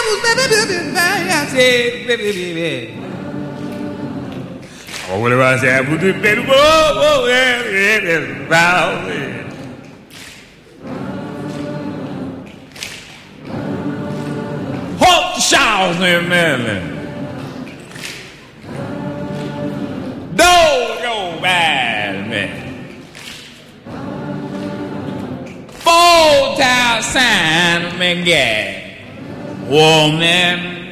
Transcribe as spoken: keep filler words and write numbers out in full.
Oh, what I say? I put the bed. Whoa, whoa, yeah, yeah, yeah. Hope the showers, man. Don't go bad, man. Four thousand, man, yeah. Woman.